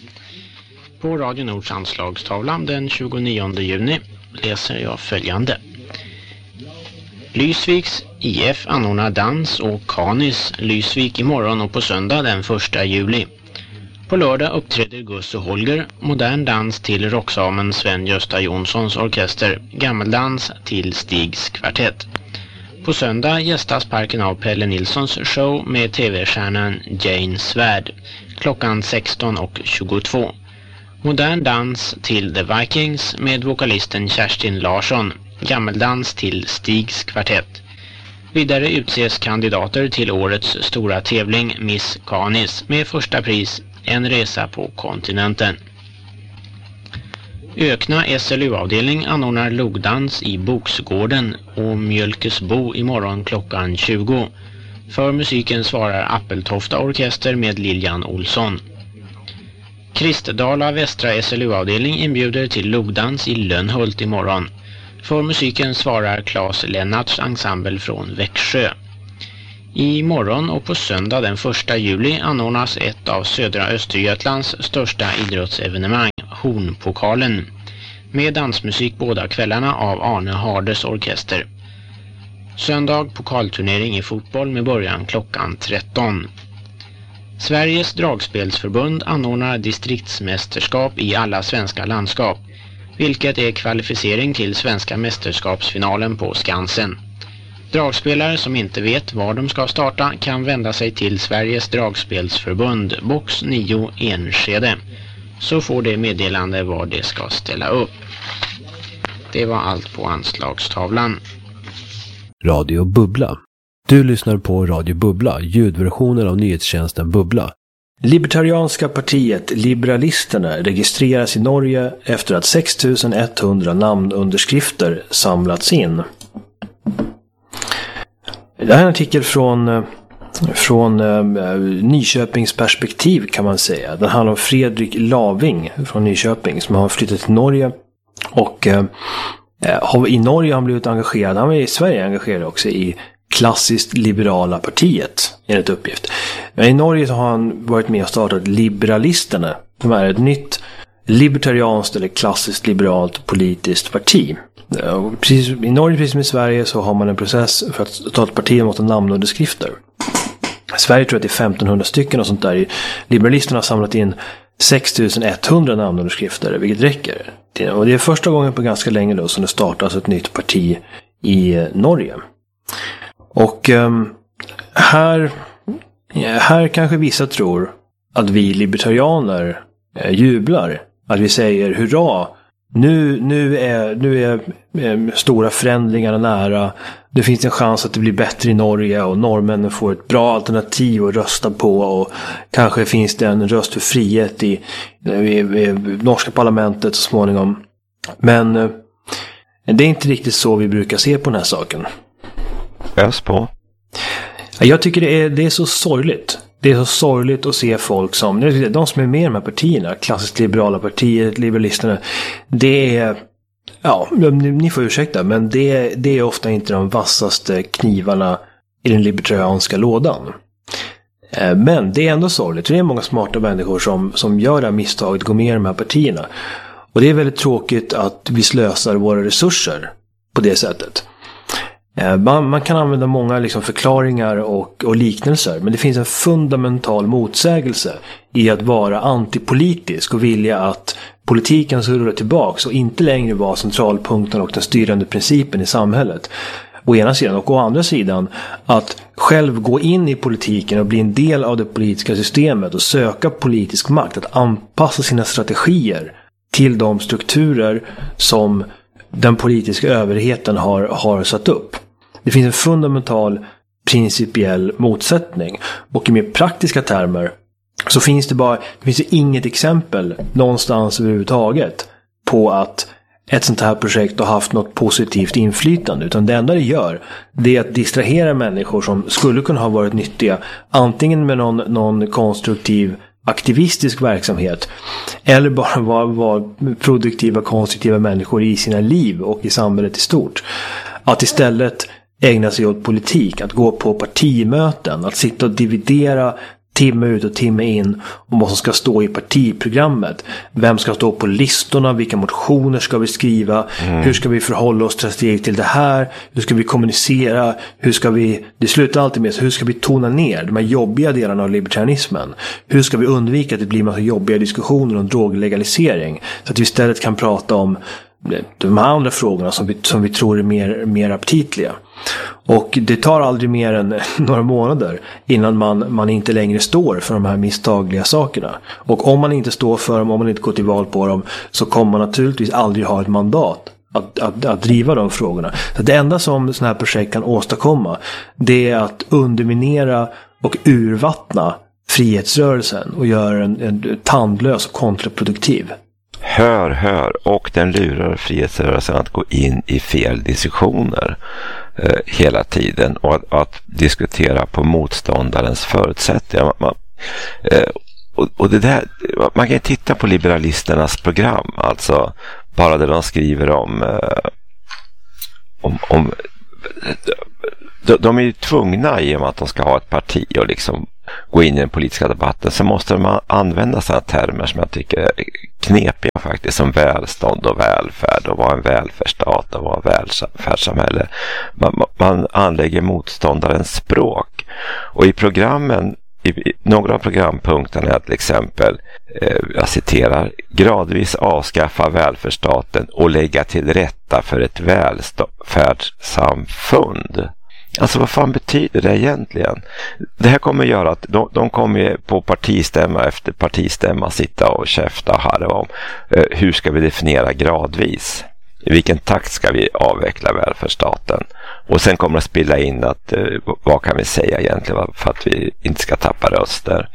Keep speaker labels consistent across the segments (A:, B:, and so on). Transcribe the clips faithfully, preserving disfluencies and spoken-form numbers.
A: På Radio Nords anslagstavla den tjugonionde juni läser jag följande. Lysviks I F anordnar dans och Kanis Lysvik imorgon och på söndag den första juli. På lördag uppträder Gus och Holger, modern dans till rocksamen Sven-Gösta Jonssons orkester, gammeldans till Stigs kvartett. På söndag gästas parken av Pelle Nilssons show med tv-stjärnan Jane Svärd klockan sexton och tjugotvå. Modern dans till The Vikings med vokalisten Kerstin Larsson, gammeldans till Stigs kvartett. Vidare utses kandidater till årets stora tävling Miss Kanis med första pris en resa på kontinenten. Ökna S L U-avdelning anordnar logdans i Boksgården och Mjölkesbo imorgon klockan tjugo. För musiken svarar Appeltofta orkester med Lilian Olsson. Kristdala Västra S L U-avdelning inbjuder till logdans i Lönnhult imorgon. För musiken svarar Claes Lennarts ensemble från Växjö. I morgon och på söndag den första juli anordnas ett av södra Östergötlands största idrottsevenemang, Hornpokalen, med dansmusik båda kvällarna av Arne Hardes orkester. Söndag pokalturnering i fotboll med början klockan tretton. Sveriges dragspelsförbund anordnar distriktsmästerskap i alla svenska landskap, vilket är kvalificering till svenska mästerskapsfinalen på Skansen. Dragspelare som inte vet var de ska starta kan vända sig till Sveriges dragspelsförbund, box nio Enskede, så får det meddelande var det ska ställa upp. Det var allt på anslagstavlan.
B: Radio Bubbla. Du lyssnar på Radio Bubbla, ljudversionen av nyhetstjänsten Bubbla.
C: Libertarianska partiet Liberalisterna registreras i Norge efter att sex tusen etthundra namnunderskrifter samlats in. Det här är en artikel från, från uh, Nyköpings perspektiv kan man säga. Den handlar om Fredrik Laving från Nyköping som har flyttat till Norge. Och uh, har, i Norge har han blivit engagerad, han är i Sverige engagerad också i klassiskt liberala partiet enligt uppgift. Men i Norge så har han varit med och startat Liberalisterna som är ett nytt libertarianskt eller klassiskt liberalt politiskt parti. Precis, i Norge precis som i Sverige så har man en process för att ta ett parti mot namnunderskrifter. I Sverige tror jag att det är femtonhundra stycken och sånt där. Liberalisterna har samlat in sex tusen etthundra namnunderskrifter, vilket räcker. Och det är första gången på ganska länge då som det startas ett nytt parti i Norge. Och um, här, här kanske vissa tror att vi libertarianer eh, jublar. Att vi säger hurra, nu, nu är, nu är eh, stora förändringar nära. Det finns en chans att det blir bättre i Norge och norrmännen får ett bra alternativ att rösta på. Och kanske finns det en röst för frihet i, i, i norska parlamentet så småningom. Men eh, det är inte riktigt så vi brukar se på den här saken.
D: Ös på.
C: Jag tycker det är, det är så sorgligt. Det är så sorgligt att se folk som, de som är med i de här partierna, klassiskt liberala partiet, liberalisterna, det är, ja, ni får ursäkta, men det, det är ofta inte de vassaste knivarna i den libertarianska lådan. Men det är ändå sorgligt. Det är många smarta människor som, som gör det här misstaget, går med i de här partierna. Och det är väldigt tråkigt att vi slösar våra resurser på det sättet. Man, man kan använda många liksom förklaringar och, och liknelser, men det finns en fundamental motsägelse i att vara antipolitisk och vilja att politiken ska rulla tillbaks och inte längre vara centralpunkten och den styrande principen i samhället. Å ena sidan, och å andra sidan att själv gå in i politiken och bli en del av det politiska systemet och söka politisk makt, att anpassa sina strategier till de strukturer som den politiska överheten har, har satt upp. Det finns en fundamental principiell motsättning. Och i mer praktiska termer så finns det bara det finns det inget exempel någonstans överhuvudtaget på att ett sånt här projekt har haft något positivt inflytande. Utan det enda det gör, det är att distrahera människor som skulle kunna ha varit nyttiga. Antingen med någon, någon konstruktiv aktivistisk verksamhet eller bara vara var produktiva, konstruktiva människor i sina liv och i samhället i stort. Att istället ägna sig åt politik, att gå på partimöten, att sitta och dividera timme ut och timme in om vad som ska stå i partiprogrammet. Vem ska stå på listorna? Vilka motioner ska vi skriva? Mm. Hur ska vi förhålla oss strategiskt till det här? Hur ska vi kommunicera? Hur ska vi, det slutar alltid med så hur ska vi tona ner de här jobbiga delarna av libertarianismen? Hur ska vi undvika att det blir massa jobbiga diskussioner om droglegalisering? Så att vi istället kan prata om de här andra frågorna som vi, som vi tror är mer, mer aptitliga. Och det tar aldrig mer än några månader innan man, man inte längre står för de här misstagliga sakerna. Och om man inte står för dem, om man inte går till val på dem, så kommer man naturligtvis aldrig ha ett mandat att, att, att driva de frågorna. Så det enda som sådana här projekt kan åstadkomma, det är att underminera och urvattna frihetsrörelsen och göra en, en tandlös och kontraproduktiv.
D: Hör, hör, och den lurar frihetsrörelsen att gå in i fel diskussioner eh, hela tiden och att, att diskutera på motståndarens förutsättningar. Man, man, eh, och, och det där, man kan titta på liberalisternas program, alltså bara det de skriver om, eh, om, om de, de är ju tvungna i och med att de ska ha ett parti och liksom gå in i den politiska debatten, så måste de använda sådana termer som jag tycker är knepiga faktiskt, som välstånd och välfärd och vara en välfärdsstat och vara en välfärdssamhälle. Man, man anlägger motståndarens språk. Och i programmen, i, i några av programpunkterna är till exempel, eh, jag citerar, gradvis avskaffa välfärdsstaten och lägga till rätta för ett välfärdssamfund. Alltså vad fan betyder det egentligen? Det här kommer göra att de, de kommer på partistämma efter partistämma sitta och käfta och harva om eh, hur ska vi definiera gradvis? I vilken takt ska vi avveckla välfärdsstaten? Och sen kommer det att spilla in att eh, vad kan vi säga egentligen för att vi inte ska tappa röster?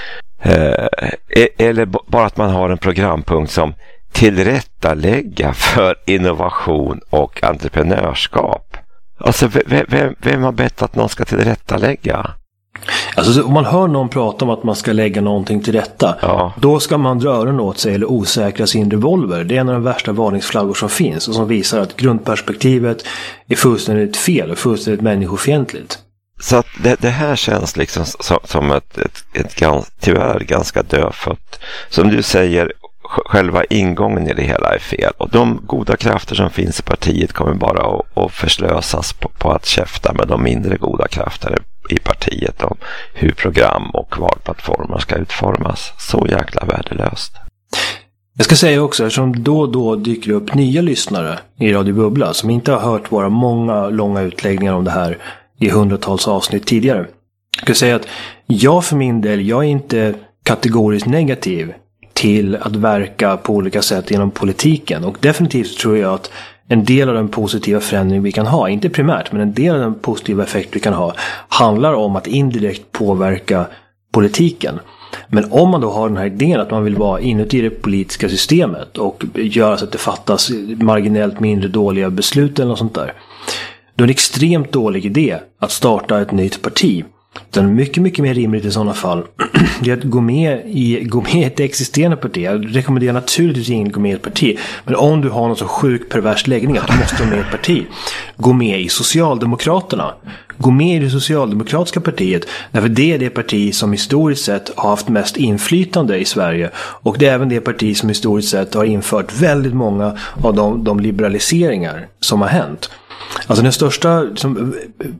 D: Eh, eller b- bara att man har en programpunkt som tillrättalägga för innovation och entreprenörskap. Alltså, vem, vem, vem har bett att någon ska tillrättalägga?
C: Alltså, om man hör någon prata om att man ska lägga någonting till rätta, ja. Då ska man dra öronen åt sig eller osäkra sin revolver. Det är en av de värsta varningsflaggor som finns och som visar att grundperspektivet är fullständigt fel och fullständigt människofientligt.
D: Så att det, det här känns liksom som, som ett, ett, ett gans, tyvärr ganska dödfött. Som du säger, själva ingången i det hela är fel. Och de goda krafter som finns i partiet kommer bara att, att förslösas på, på att käfta med de mindre goda krafter i partiet om hur program och valplattformar ska utformas. Så jäkla värdelöst.
C: Jag ska säga också, eftersom då och då dyker upp nya lyssnare i Radio Bubbla som inte har hört våra många långa utläggningar om det här i hundratals avsnitt tidigare. Jag ska säga att jag för min del, jag är inte kategoriskt negativ till att verka på olika sätt inom politiken. Och definitivt tror jag att en del av den positiva förändring vi kan ha, inte primärt, men en del av den positiva effekt vi kan ha, handlar om att indirekt påverka politiken. Men om man då har den här idén att man vill vara inuti det politiska systemet och göra så att det fattas marginellt mindre dåliga beslut eller något sånt där, då är det en extremt dålig idé att starta ett nytt parti. Det är mycket, mycket mer rimligt i sådana fall. Det är att gå med i, gå med i ett existerande parti. Jag rekommenderar naturligtvis ingen att gå med i ett parti. Men om du har någon så sjuk pervers läggning att du måste gå med i ett parti, gå med i Socialdemokraterna. Gå med i det socialdemokratiska partiet. Därför det är det parti som historiskt sett har haft mest inflytande i Sverige. Och det är även det parti som historiskt sett har infört väldigt många av de, de liberaliseringar som har hänt. Alltså den största, som,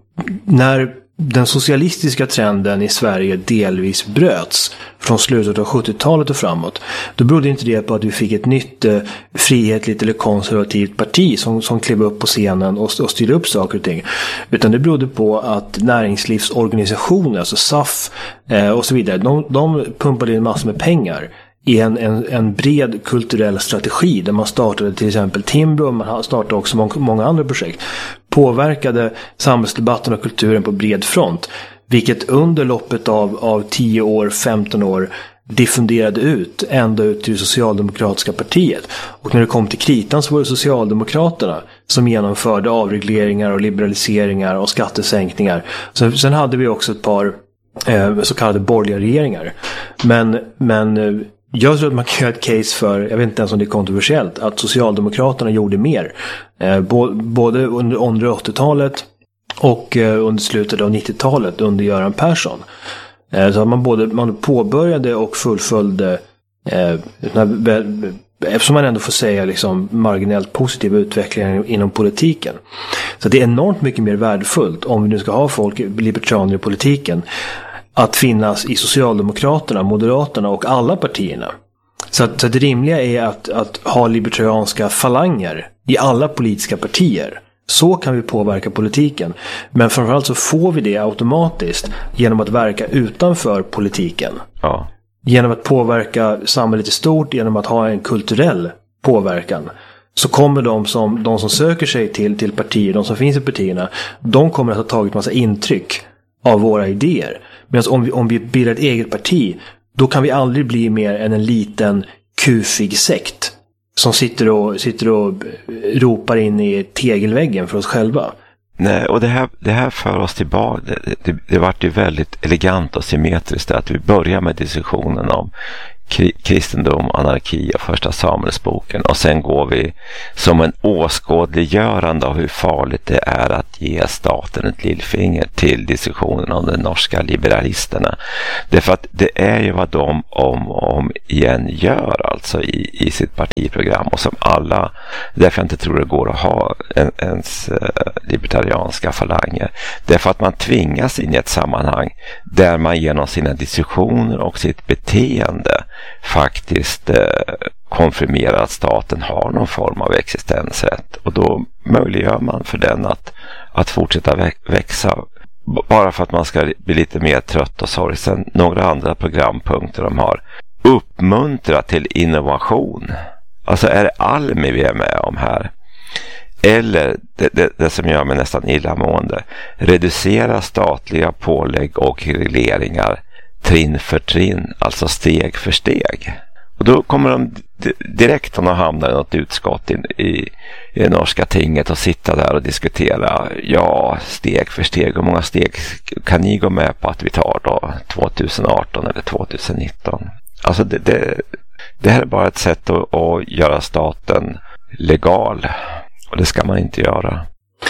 C: när den socialistiska trenden i Sverige delvis bröts från slutet av sjuttiotalet och framåt, då berodde inte det på att vi fick ett nytt eh, frihetligt eller konservativt parti som, som klev upp på scenen och, och styrde upp saker och ting. Utan det berodde på att näringslivsorganisationer, alltså S A F eh, och så vidare, de, de pumpade in massor med pengar i en, en, en bred kulturell strategi där man startade till exempel Timbro, man startade också många, många andra projekt, påverkade samhällsdebatten och kulturen på bred front, vilket under loppet av, av tio år, femton år diffunderade ut ända ut till det socialdemokratiska partiet. Och när det kom till kritan så var det Socialdemokraterna som genomförde avregleringar och liberaliseringar och skattesänkningar. Så, sen hade vi också ett par eh, så kallade borgerliga regeringar. Men, men eh, jag tror att man kan göra ett case för, jag vet inte ens om det är kontroversiellt, att Socialdemokraterna gjorde mer. Eh, både under, under åttiotalet och eh, under slutet av nittiotalet under Göran Persson. Eh, så att man både man påbörjade och fullföljde eh, eftersom man ändå får säga liksom marginellt positiva utvecklingar inom politiken. Så det är enormt mycket mer värdefullt, om vi nu ska ha folk, libertarianer i politiken, att finnas i Socialdemokraterna, Moderaterna och alla partierna. Så att, så att det rimliga är att, att ha libertarianska falanger i alla politiska partier. Så kan vi påverka politiken. Men framförallt så får vi det automatiskt genom att verka utanför politiken.
D: Ja.
C: Genom att påverka samhället i stort, genom att ha en kulturell påverkan. Så kommer de som, de som söker sig till, till partier, de som finns i partierna, de kommer att ha tagit massa intryck av våra idéer. Medan om vi, om vi bildar ett eget parti, då kan vi aldrig bli mer än en liten kufig sekt som sitter och, sitter och ropar in i tegelväggen för oss själva.
D: Nej, och det här, det här för oss tillbaka. Det, det, det vart ju väldigt elegant och symmetriskt att vi börjar med diskussionen om kristendom, anarki och första Samuelsboken, och sen går vi som en åskådliggörande av hur farligt det är att ge staten ett lillfinger till diskussionen om de norska liberalisterna. Därför att det är ju vad de om och om igen gör alltså i, i sitt partiprogram, och som alla, därför jag inte tror det går att ha en, ens eh, libertarianska falanger. Därför att man tvingas in i ett sammanhang där man genom sina diskussioner och sitt beteende faktiskt eh, konfirmerar att staten har någon form av existensrätt, och då möjliggör man för den att, att fortsätta vä- växa, bara för att man ska bli lite mer trött och sorgsen. Några andra programpunkter de har: uppmuntra till innovation. Alltså är det Almi vi är med om här? Eller det, det, det som gör mig nästan illamående: reducera statliga pålägg och regleringar trinn för trinn, alltså steg för steg. Och då kommer de direkt att hamna i något utskott i, i, i det norska tinget och sitta där och diskutera, ja, steg för steg. Hur många steg kan ni gå med på att vi tar då tjugo arton eller tjugo nitton? Alltså det, det, det här är bara ett sätt att, att göra staten legal, och det ska man inte göra.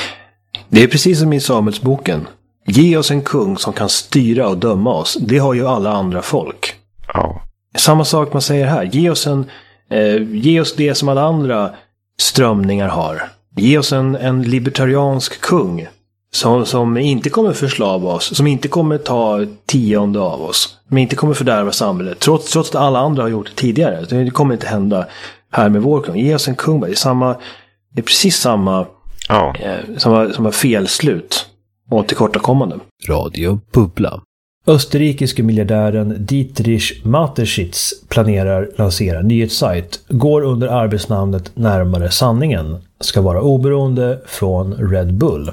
C: Det är precis som i Samuelsboken. Ge oss en kung som kan styra och döma oss. Det har ju alla andra folk.
D: Ja.
C: Samma sak man säger här. Ge oss, en, eh, ge oss det som alla andra strömningar har. Ge oss en, en libertariansk kung som, som inte kommer förslava oss. Som inte kommer ta tionde av oss. Som inte kommer fördärva samhället. Trots, trots att alla andra har gjort det tidigare. Det kommer inte hända här med vår kung. Ge oss en kung. Det är, samma, det är precis samma,
D: ja.
C: eh, samma, samma felslut. Och tillkortakommande.
B: Radio Bubbla.
C: Österrikiske miljardären Dietrich Mateschitz planerar lansera nyhetssajt. Går under arbetsnamnet Närmare sanningen. Ska vara oberoende från Red Bull.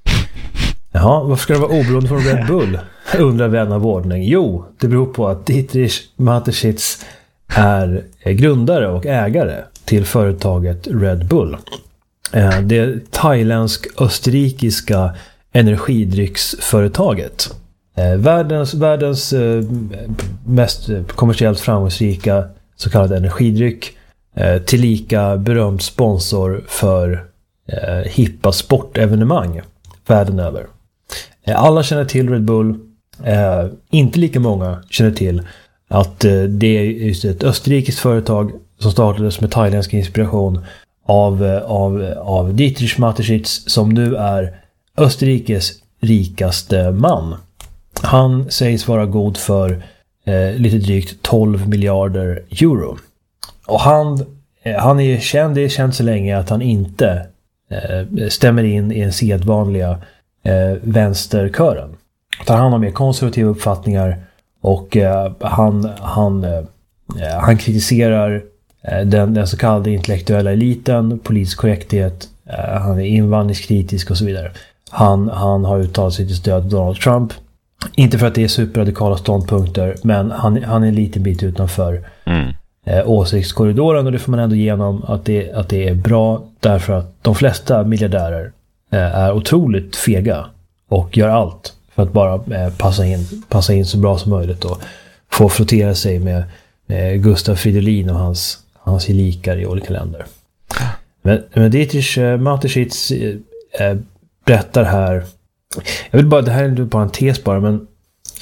C: Jaha, varför ska det vara oberoende från Red Bull? Undrar vän av ordning. Jo, det beror på att Dietrich Mateschitz är grundare och ägare till företaget Red Bull. Det thailändsk-österrikiska energidrycksföretaget. Eh, världens, världens eh, mest kommersiellt framgångsrika så kallad energidryck. Eh, tillika berömd sponsor för eh, hippa sportevenemang världen över. Eh, alla känner till Red Bull. Eh, inte lika många känner till att eh, det är just ett österrikiskt företag som startades med thailändsk inspiration av, av, av Dietrich Mateschitz, som nu är Österrikes rikaste man. Han sägs vara god för eh, lite drygt tolv miljarder euro. Och han, eh, han är känd, det är känt så länge att han inte eh, stämmer in i den sedvanliga eh, vänsterkören. Utan han har mer konservativa uppfattningar, och eh, han, han, eh, han kritiserar eh, den, den så kallade intellektuella eliten, politisk korrekthet, eh, han är invandringskritisk och så vidare. Han, han har uttalat sig till stöd Donald Trump. Inte för att det är superradikala ståndpunkter, men han, han är en liten bit utanför mm. eh, åsiktskorridoren, och det får man ändå igenom att det, att det är bra, därför att de flesta miljardärer eh, är otroligt fega och gör allt för att bara eh, passa, in, passa in så bra som möjligt och få frottera sig med eh, Gustav Fridolin och hans, hans gelikar i olika länder. Men, men Dietrich eh, Mateschitz eh, berättar här, jag vill bara, det här är bara en tes bara, men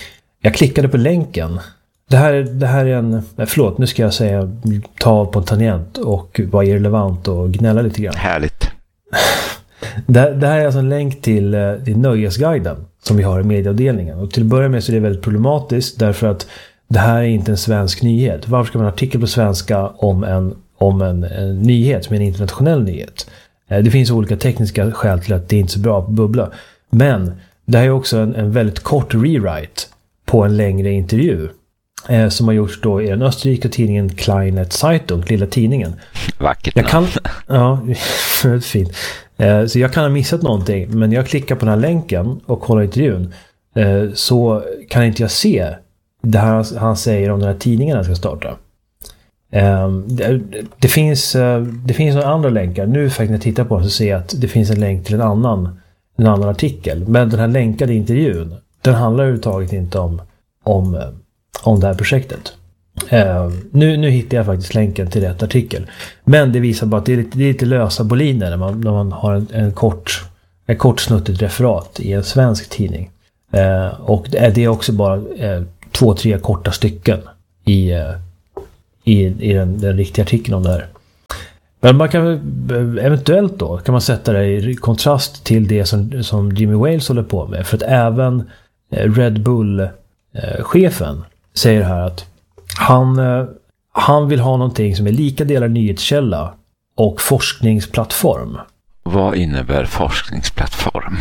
C: jag klickade på länken. Det här, det här är en... Förlåt, nu ska jag säga ta på en tangent och vara irrelevant och gnälla lite grann.
D: Härligt.
C: det, det här är alltså en länk till, till Nöjesguiden som vi har i medieavdelningen. Och till att börja med så är det väldigt problematiskt därför att det här är inte en svensk nyhet. Varför ska man ha en artikel på svenska om en, om en, en nyhet som är en internationell nyhet? Det finns olika tekniska skäl till att det inte är så bra på Bubbla. Men det här är också en, en väldigt kort rewrite på en längre intervju. Eh, som har gjorts då i den österrikiska tidningen Kleine Zeitung, lilla tidningen.
D: Vackert.
C: Jag kan, ja, väldigt fint. Eh, så jag kan ha missat någonting, men jag klickar på den här länken och kollar intervjun. Eh, så kan inte jag se det här han säger om den här tidningen han ska starta. Eh, det, det, finns, eh, det finns några andra länkar. Nu faktiskt när jag tittar på den så ser jag att det finns en länk till en annan, en annan artikel. Men den här länkade intervjun, den handlar överhuvudtaget inte om, om om det här projektet. Uh, nu, nu hittar jag faktiskt länken till rätt artikel. Men det visar bara att det är lite, det är lite lösa boliner när man, när man har en, en kort en kort snuttigt referat i en svensk tidning. Uh, och det är, det är också bara uh, två, tre korta stycken i, uh, i, i den, den riktiga artikeln om det här. Men man kan eventuellt då kan man sätta det i kontrast till det som, som Jimmy Wales håller på med. För att även Red Bull-chefen säger här att han, han vill ha någonting som är lika delar nyhetskälla och forskningsplattform.
D: Vad innebär forskningsplattform?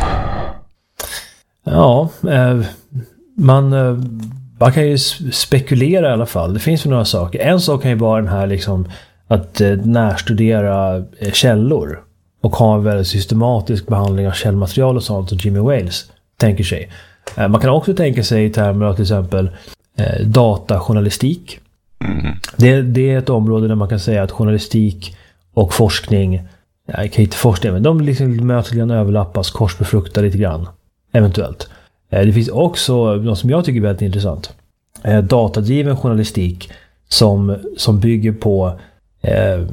C: Ja, man, man kan ju spekulera i alla fall. Det finns ju några saker. En sak kan ju vara den här liksom att närstudera källor och ha en väldigt systematisk behandling av källmaterial och sånt som Jimmy Wales tänker sig. Man kan också tänka sig i termer av till exempel eh, datajournalistik. Mm. Det, det är ett område där man kan säga att journalistik och forskning, jag kan inte forskning, men de liksom möjligen överlappas, korsbefruktar lite grann, eventuellt. Eh, det finns också något som jag tycker är väldigt intressant. Eh, datadriven journalistik som, som bygger på eh,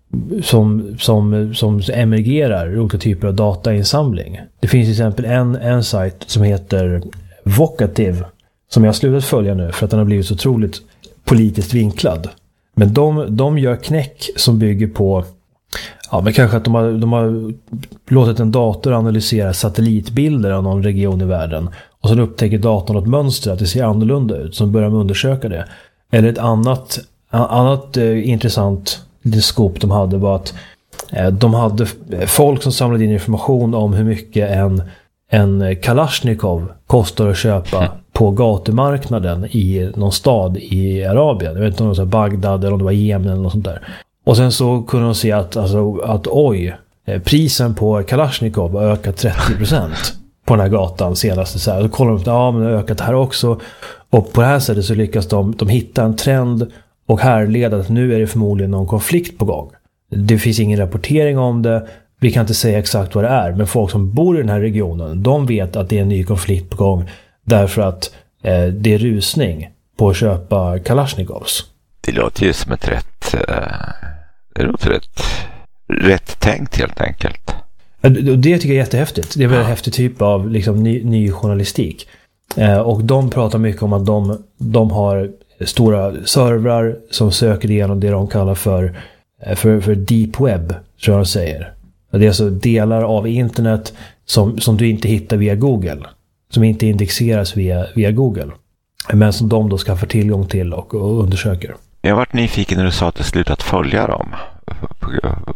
C: som, som, som emergerar olika typer av datainsamling. Det finns till exempel en, en sajt som heter Vocative som jag har slutat följa nu för att den har blivit så otroligt politiskt vinklad. Men de, de gör knäck som bygger på ja, men kanske att de har, de har låtit en dator analysera satellitbilder av någon region i världen och så upptäcker datorn något mönster att det ser annorlunda ut som börjar med undersöka det. Eller ett annat, annat eh, intressant det skop de hade var att eh, de hade folk som samlade in information om hur mycket en, en Kalashnikov kostar att köpa mm. på gatumarknaden i någon stad i Arabien. Jag vet inte om det var Bagdad eller om det var Jemen eller något sånt där. Och sen så kunde de se att, alltså, att oj, eh, prisen på Kalashnikov har ökat trettio procent på den här gatan senaste. Så här. Då kollar de att ja, men det har ökat här också. Och på det här sättet så lyckas de, de hitta en trend och härleda att nu är det förmodligen någon konflikt på gång. Det finns ingen rapportering om det. Vi kan inte säga exakt vad det är. Men folk som bor i den här regionen, de vet att det är en ny konflikt på gång. Därför att eh, det är rusning på att köpa Kalashnikovs.
D: Det låter ju som ett rätt... Uh, det låter rätt, rätt tänkt helt enkelt.
C: Det tycker jag är jättehäftigt. Det är väl en häftig typ av liksom, ny, ny journalistik. Eh, och de pratar mycket om att de, de har stora servrar som söker igenom det de kallar för, för, för deep web, tror jag de säger. Det är alltså delar av internet som, som du inte hittar via Google. Som inte indexeras via, via Google. Men som de då skaffar tillgång till och, och undersöker.
D: Jag har varit nyfiken när du sa att du slutat följa dem. På,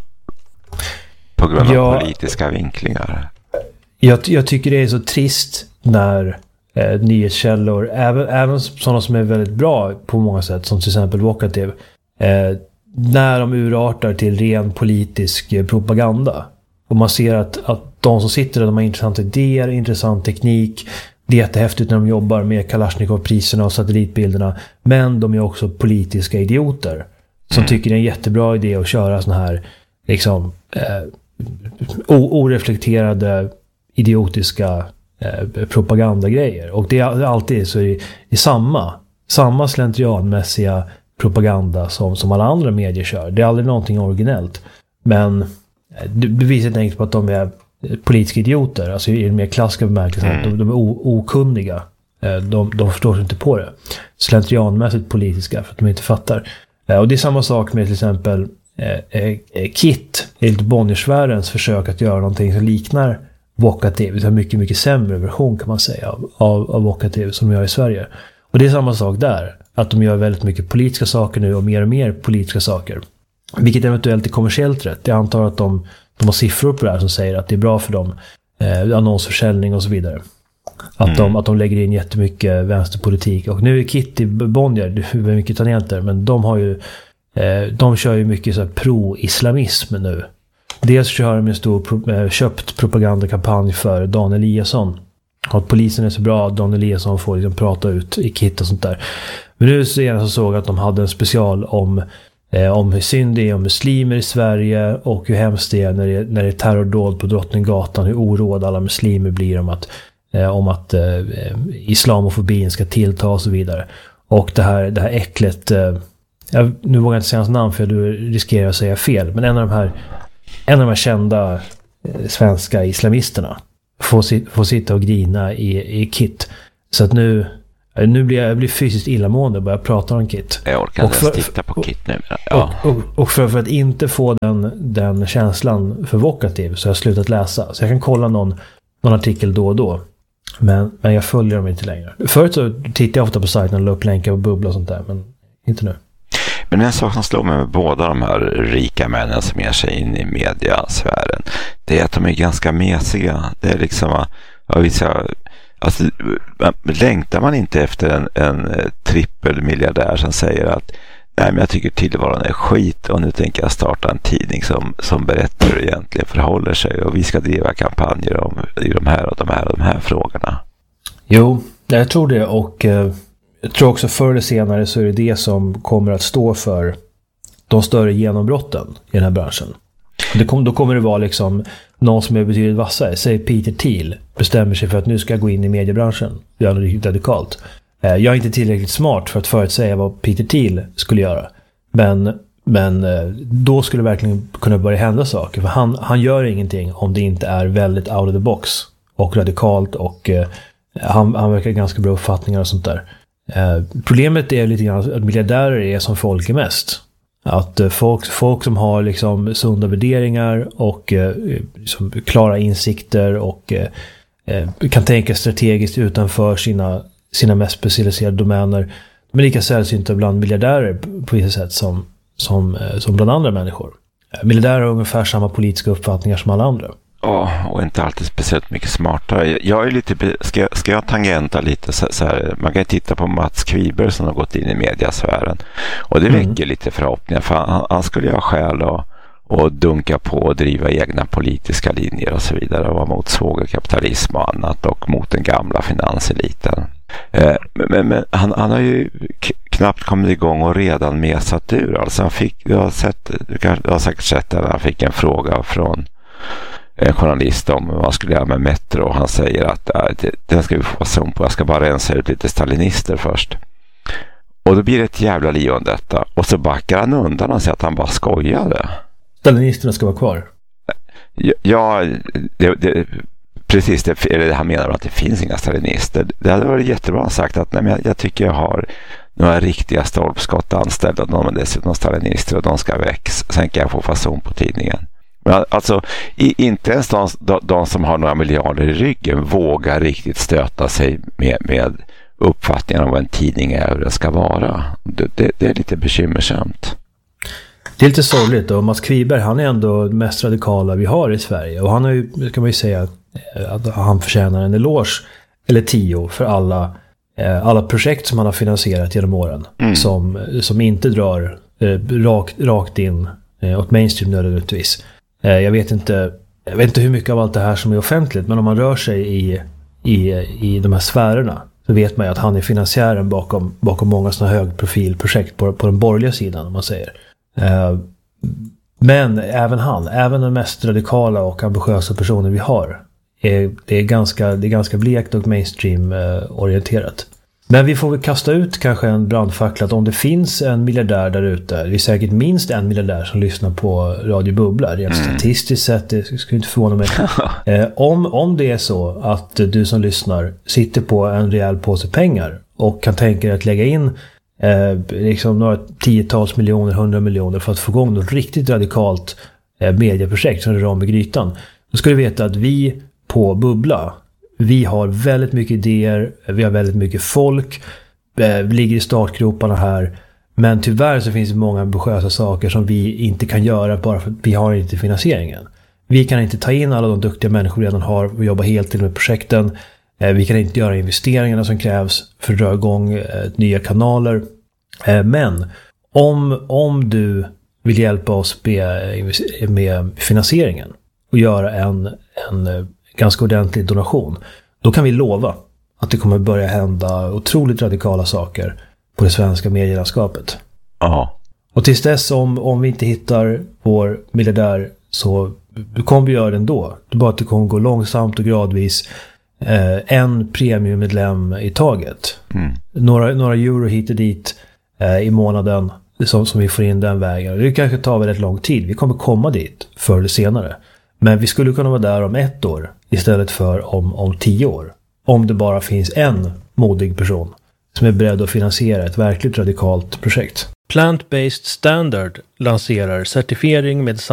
D: på grund av ja, politiska vinklingar.
C: Jag, jag tycker det är så trist när eh, nyhetskällor, även, även sådana som är väldigt bra på många sätt, som till exempel Vocative, eh, när de urartar till ren politisk eh, propaganda. Och man ser att, att de som sitter där, de har intressanta idéer, intressant teknik. Det är jättehäftigt när de jobbar med Kalashnikov-priserna och satellitbilderna. Men de är också politiska idioter som mm. tycker det är en jättebra idé att köra såna här liksom eh, oreflekterade idiotiska eh, propagandagrejer. Och det är alltid så är det samma samma slentrianmässiga propaganda som, som alla andra medier kör. Det är aldrig någonting originellt. Men det bevisar helt enkelt på att de är politiska idioter, alltså i den mer klassiska bemärkelsen, mm. de, de är o, okunniga De, de förstår sig inte på det. Slentrianmässigt politiska för att de inte fattar. Och det är samma sak med till exempel eh, eh, KIT, enligt Bonniersfärens försök att göra någonting som liknar Vocativ. Det är en mycket, mycket sämre version kan man säga av, av, av Vocativ som de gör i Sverige. Och det är samma sak där. Att de gör väldigt mycket politiska saker nu och mer och mer politiska saker. Vilket eventuellt är kommersiellt rätt. Jag antar att de, de har siffror på det här som säger att det är bra för dem. Eh, annonsförsäljning och så vidare. Att, mm. de, att de lägger in jättemycket vänsterpolitik. Och nu är Kitty Bonnier, det är mycket tangenter, men de har ju eh, de kör ju mycket så här pro-islamism nu. Dels kör de en stor pro, eh, köpt propagandakampanj för Dan Eliasson. Att polisen är så bra att Dan Eliasson får liksom prata ut i Kit och sånt där. Men nu senast så såg jag att de hade en special om eh, om hur synd det är om muslimer i Sverige och hur hemskt det är när det, när det är terrordåd på Drottninggatan, hur oroade alla muslimer blir om att Eh, om att eh, islamofobin ska tillta och så vidare. Och det här, det här äcklet, eh, jag, nu vågar jag inte säga hans namn för du riskerar att säga fel, men en av de här, en av de här kända eh, svenska islamisterna får, sit, får sitta och grina i, i Kit. Så att nu, nu blir jag, jag blir fysiskt illamående och börjar prata om Kit.
D: Jag orkar inte ens titta på Kit nu. Ja.
C: Och, och, och för, för att inte få den, den känslan för Vocativ så har jag slutat läsa. Så jag kan kolla någon, någon artikel då och då. Men, men jag följer dem inte längre. Förut så tittade jag ofta på sajten och la upp länkar och bubbla och sånt där, men inte nu.
D: Men en sak som slår mig med båda de här rika männen som ger sig in i mediasfären, det är att de är ganska mesiga. Det är liksom, ja, vissa, alltså, längtar man inte efter en, en trippelmiljardär som säger att nej, men jag tycker tillvaron är skit och nu tänker jag starta en tidning som, som berättar hur det egentligen förhåller sig och vi ska driva kampanjer om i de här och de här och de här frågorna.
C: Jo, jag tror det och eh, jag tror också förr eller senare så är det det som kommer att stå för de större genombrotten i den här branschen. Det kom, då kommer det vara liksom någon som är betydligt vassare, säg Peter Thiel, bestämmer sig för att nu ska jag gå in i mediebranschen. Det är riktigt radikalt. Jag är inte tillräckligt smart för att förutsäga vad Peter Thiel skulle göra. Men, men då skulle det verkligen kunna börja hända saker. För han, han gör ingenting om det inte är väldigt out of the box och radikalt. Och eh, han, han verkar ganska bra uppfattningar och sånt där. Eh, problemet är lite grann att miljardärer är som folk är mest. Att eh, folk, folk som har liksom sunda värderingar och eh, liksom klara insikter och eh, kan tänka strategiskt utanför sina sina mest specialiserade domäner. De är lika sällsynta bland miljardärer på vissa sätt som, som, som bland andra människor. Miljardärer har ungefär samma politiska uppfattningar som alla andra.
D: Ja, och inte alltid speciellt mycket smartare. Jag är lite, ska, ska jag tangenta lite så, så här, man kan titta på Mats Kviber som har gått in i mediasfären. Och det väcker mm. lite förhoppningar för han, han skulle ju ha skäl att och dunka på och driva egna politiska linjer och så vidare och vara mot svågerkapitalism och annat och mot den gamla finanseliten. Eh, men men, men han, han har ju k- knappt kommit igång och redan mesat ur. Alltså han fick, jag har, sett, jag har säkert sett att han fick en fråga från en journalist om vad man skulle göra med Metro och han säger att äh, det, det ska vi få som på, jag ska bara rensa ut lite stalinister först. Och då blir det ett jävla liv om detta och så backar han undan och säger att han bara skojade.
C: Stalinisterna ska vara kvar.
D: Ja, det, det, precis. Det, är det han menar att det finns inga stalinister. Det hade varit jättebra sagt att nej, men jag, jag tycker jag har några riktiga stolpskott anställda. De är dessutom stalinister och de ska väck. Sen kan jag få fason på tidningen. Men alltså, i, inte ens de, de, de som har några miljarder i ryggen vågar riktigt stöta sig med, med uppfattningen om vad en tidning är och det ska vara. Det, det, det är lite bekymmersamt.
C: Det är lite sorgligt och Mats Kviberg, han är ändå det mest radikala vi har i Sverige och han har ju, kan man ju säga att han förtjänar en eloge eller tio för alla, alla projekt som han har finansierat genom åren mm. som, som inte drar eh, rakt, rakt in eh, åt mainstream nödvändigtvis. Eh, jag vet inte jag vet inte hur mycket av allt det här som är offentligt, men om man rör sig i, i, i de här sfärerna så vet man ju att han är finansiären bakom, bakom många sådana högprofilprojekt på, på den borgerliga sidan om man säger. Uh, men även han, även den mest radikala och ambitiösa personen vi har är, det, är ganska, det är ganska blekt och mainstream uh, orienterat. Men vi får väl kasta ut kanske en brandfackla att om det finns en miljardär där ute, det är säkert minst en miljardär som lyssnar på Radio Bubbla, rent mm. statistiskt sett, det skulle inte förvåna mig. eh, om, om det är så att du som lyssnar sitter på en rejäl påse pengar och kan tänka dig att lägga in eh, liksom några tiotals miljoner, hundra miljoner för att få igång något riktigt radikalt eh, medieprojekt som rör om i grytan, då ska du veta att vi på Bubbla, vi har väldigt mycket idéer, vi har väldigt mycket folk, vi ligger i startgroparna här, men tyvärr så finns det många ambitiösa saker som vi inte kan göra bara för att vi har inte finansieringen. Vi kan inte ta in alla de duktiga människor vi redan har och jobba helt till med projekten. Vi kan inte göra investeringarna som krävs för att dra igång nya kanaler. Men om, om du vill hjälpa oss med, med finansieringen och göra en, en ganska ordentlig donation, då kan vi lova att det kommer börja hända otroligt radikala saker på det svenska medielandskapet.
D: Ja.
C: Och tills dess, om, om vi inte hittar vår miljardär, så kommer vi göra det ändå. Det är bara att det kommer gå långsamt och gradvis, eh, en premiummedlem i taget. Mm. Några, några euro hit och dit eh, i månaden som, som vi får in den vägen. Det kanske tar väldigt lång tid. Vi kommer komma dit förr eller senare. Men vi skulle kunna vara där om ett år istället för om, om tio år. Om det bara finns en modig person som är beredd att finansiera ett verkligt radikalt projekt. Plant-Based Standard lanserar certifiering med